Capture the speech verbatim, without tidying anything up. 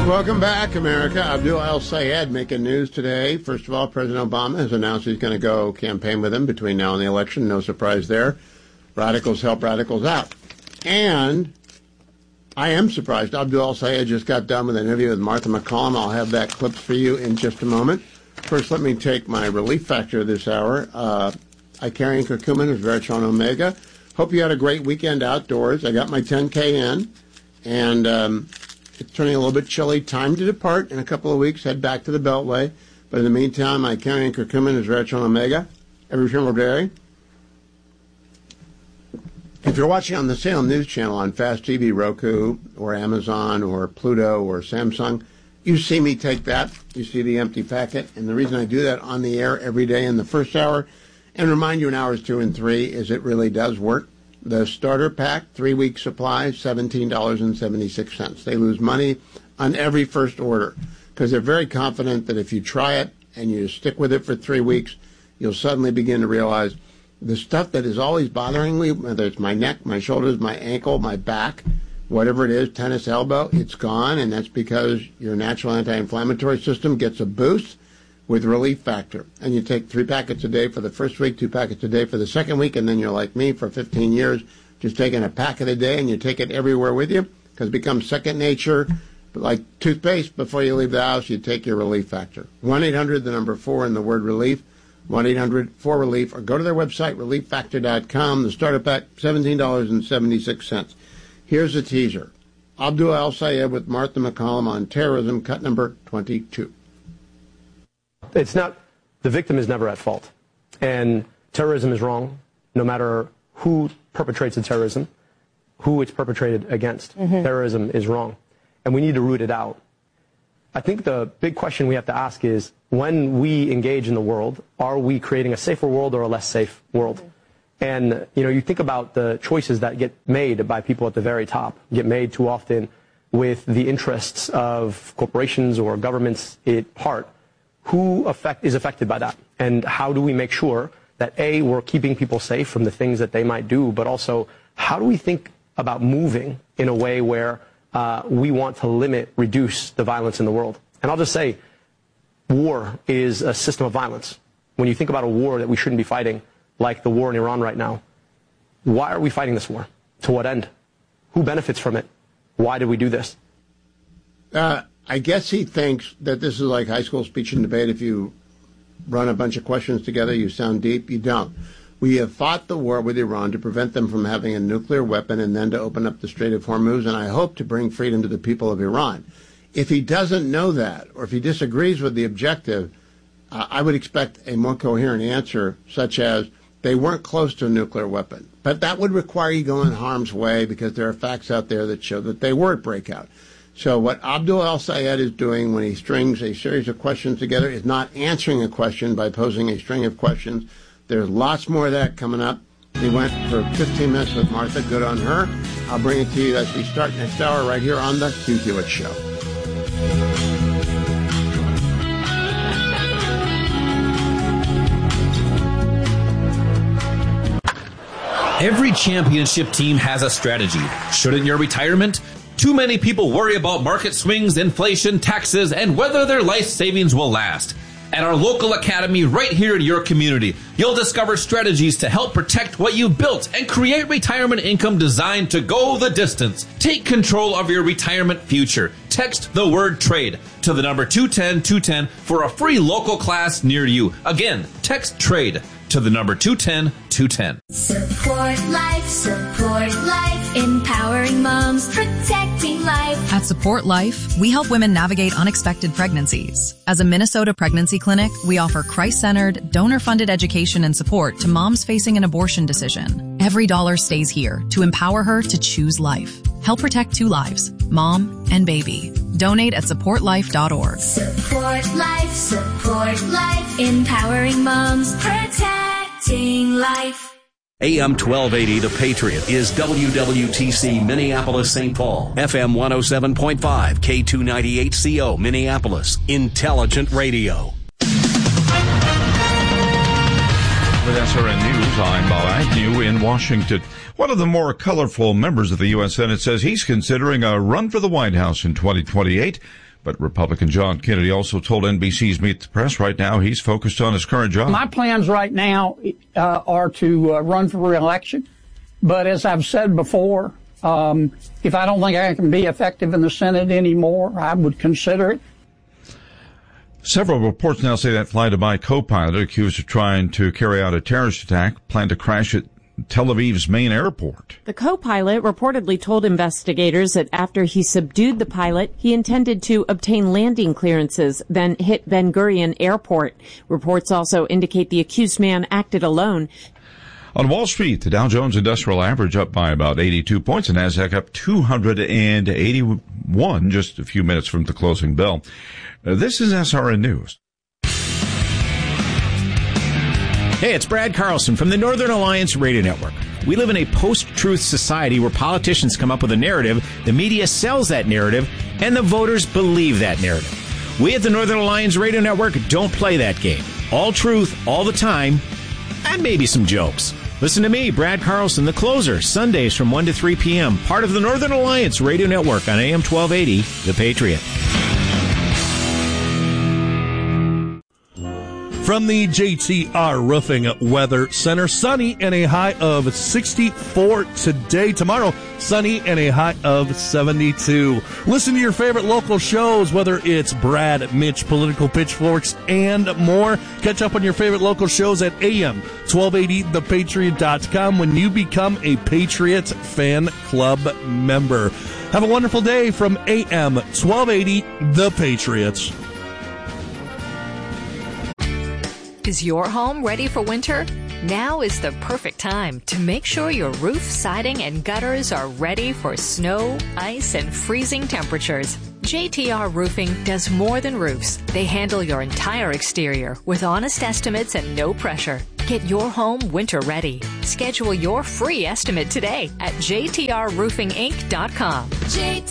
Welcome back, America. Abdul El-Sayed making news today. First of all, President Obama has announced he's going to go campaign with him between now and the election. No surprise there. Radicals help radicals out. And I am surprised. Abdul El-Sayed just got done with an interview with Martha MacCallum. I'll have that clips for you in just a moment. First, let me take my relief factor this hour. Uh, Icarian curcumin is Veritron Omega. Hope you had a great weekend outdoors. I got my ten K in, and um, it's turning a little bit chilly. Time to depart in a couple of weeks. Head back to the Beltway. But in the meantime, Icarian curcumin is Veritron Omega every single day. If you're watching on the Salem News Channel on Fast T V, Roku, or Amazon, or Pluto, or Samsung, you see me take that. You see the empty packet. And the reason I do that on the air every day in the first hour, and remind you in hours two and three, is it really does work. The starter pack, three-week supply, seventeen dollars and seventy-six cents. They lose money on every first order because they're very confident that if you try it and you stick with it for three weeks, you'll suddenly begin to realize the stuff that is always bothering me, whether it's my neck, my shoulders, my ankle, my back, whatever it is, tennis elbow, it's gone, and that's because your natural anti-inflammatory system gets a boost with Relief Factor. And you take three packets a day for the first week, two packets a day for the second week, and then you're like me for fifteen years, just taking a packet a day, and you take it everywhere with you because it becomes second nature. But like toothpaste, before you leave the house, you take your Relief Factor. one eight hundred, the number four, and the word relief. one eight hundred four relief, or go to their website, relief factor dot com. The starter pack, seventeen dollars and seventy-six cents. Here's a teaser. Abdul El-Sayed with Martha MacCallum on terrorism, cut number twenty-two. It's not, the victim is never at fault. And terrorism is wrong, no matter who perpetrates the terrorism, who it's perpetrated against. Mm-hmm. Terrorism is wrong. And we need to root it out. I think the big question we have to ask is, when we engage in the world, are we creating a safer world or a less safe world? Mm-hmm. And, you know, you think about the choices that get made by people at the very top, get made too often with the interests of corporations or governments at heart. Who affect, is affected by that? And how do we make sure that, A, we're keeping people safe from the things that they might do, but also how do we think about moving in a way where uh, we want to limit, reduce the violence in the world? And I'll just say, war is a system of violence. When you think about a war that we shouldn't be fighting, like the war in Iran right now, why are we fighting this war? To what end? Who benefits from it? Why did we do this? Uh, I guess he thinks that this is like high school speech and debate. If you run a bunch of questions together, you sound deep. You don't. We have fought the war with Iran to prevent them from having a nuclear weapon and then to open up the Strait of Hormuz, and I hope to bring freedom to the people of Iran. If he doesn't know that, or if he disagrees with the objective, uh, I would expect a more coherent answer, such as they weren't close to a nuclear weapon. But that would require you go in harm's way because there are facts out there that show that they were at breakout. So what Abdul El-Sayed is doing when he strings a series of questions together is not answering a question by posing a string of questions. There's lots more of that coming up. He went for fifteen minutes with Martha. Good on her. I'll bring it to you as we start next hour right here on the Hugh Hewitt Show. Every championship team has a strategy. Shouldn't your retirement? Too many people worry about market swings, inflation, taxes, and whether their life savings will last. At our local academy right here in your community, you'll discover strategies to help protect what you've built and create retirement income designed to go the distance. Take control of your retirement future. Text the word TRADE to the number two one zero two one zero for a free local class near you. Again, text TRADE to the number two one zero two one zero. Support life, support life, empowering moms, protecting life. At Support Life, we help women navigate unexpected pregnancies. As a Minnesota pregnancy clinic, we offer Christ-centered, donor-funded education and support to moms facing an abortion decision. Every dollar stays here to empower her to choose life. Help protect two lives, mom and baby. Donate at support life dot org. Support life, support life, empowering moms, protecting life. A M twelve eighty The Patriot is W W T C Minneapolis Saint Paul, F M one oh seven point five, K two ninety-eight C O Minneapolis, intelligent radio. With S R N News, I'm Bob Agnew in Washington. One of the more colorful members of the U S Senate says he's considering a run for the White House in twenty twenty-eight, But Republican John Kennedy also told N B C's Meet the Press right now he's focused on his current job. My plans right now uh, are to uh, run for re-election. But as I've said before, um, if I don't think I can be effective in the Senate anymore, I would consider it. Several reports now say that fly Dubai co-pilot accused of trying to carry out a terrorist attack planned to crash at Tel Aviv's main airport. The co-pilot reportedly told investigators that after he subdued the pilot, he intended to obtain landing clearances, then hit Ben Gurion Airport. Reports also indicate the accused man acted alone. On Wall Street, the Dow Jones Industrial Average up by about eighty-two points, and NASDAQ up two hundred eighty-one just a few minutes from the closing bell. Uh, this is S R N News. Hey, it's Brad Carlson from the Northern Alliance Radio Network. We live in a post-truth society where politicians come up with a narrative, the media sells that narrative, and the voters believe that narrative. We at the Northern Alliance Radio Network don't play that game. All truth, all the time, and maybe some jokes. Listen to me, Brad Carlson, The Closer, Sundays from one to three p.m., part of the Northern Alliance Radio Network on A M twelve eighty, The Patriot. From the J T R Roofing Weather Center, sunny and a high of sixty-four today. Tomorrow, sunny and a high of seventy-two. Listen to your favorite local shows, whether it's Brad, Mitch, Political Pitchforks, and more. Catch up on your favorite local shows at A M twelve eighty the patriot dot com when you become a Patriot Fan Club member. Have a wonderful day from A M twelve eighty The Patriots. Is your home ready for winter? Now is the perfect time to make sure your roof, siding, and gutters are ready for snow, ice, and freezing temperatures. J T R Roofing does more than roofs. They handle your entire exterior with honest estimates and no pressure. Get your home winter ready. Schedule your free estimate today at j t r roofing inc dot com.